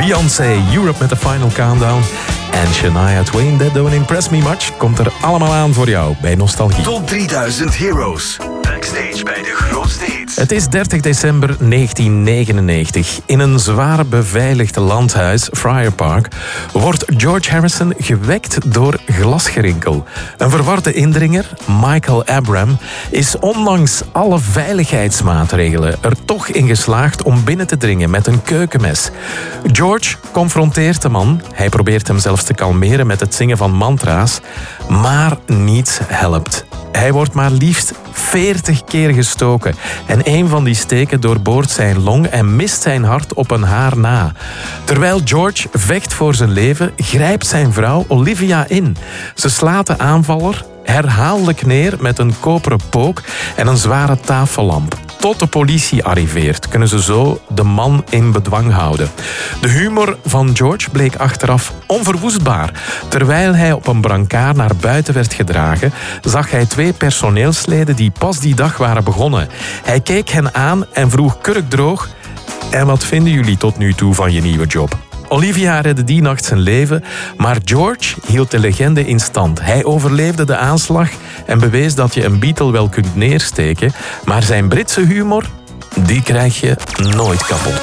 Beyoncé, Europe met de Final Countdown. En Shania Twain, That Don't Impress Me Much, komt er allemaal aan voor jou bij Nostalgie. Top 3000 Heroes. Backstage bij de grootste hits. Het is 30 december 1999. In een zwaar beveiligd landhuis, Friar Park, wordt George Harrison gewekt door glasgerinkel. Een verwarde indringer, Michael Abram, is ondanks alle veiligheidsmaatregelen er toch in geslaagd om binnen te dringen met een keukenmes. George confronteert de man. Hij probeert hem zelfs te kalmeren met het zingen van mantra's, maar niets helpt. Hij wordt maar liefst 40 keer gestoken en een van die steken doorboort zijn long en mist zijn hart op een haar na. Terwijl George vecht voor zijn leven, grijpt zijn vrouw Olivia in. Ze slaat de aanvaller herhaaldelijk neer met een koperen pook en een zware tafellamp. Tot de politie arriveert, kunnen ze zo de man in bedwang houden. De humor van George bleek achteraf onverwoestbaar. Terwijl hij op een brancard naar buiten werd gedragen, zag hij 2 personeelsleden die pas die dag waren begonnen. Hij keek hen aan en vroeg kurkdroog: "En wat vinden jullie tot nu toe van je nieuwe job?" Olivia redde die nacht zijn leven, maar George hield de legende in stand. Hij overleefde de aanslag en bewees dat je een Beatle wel kunt neersteken, maar zijn Britse humor, die krijg je nooit kapot.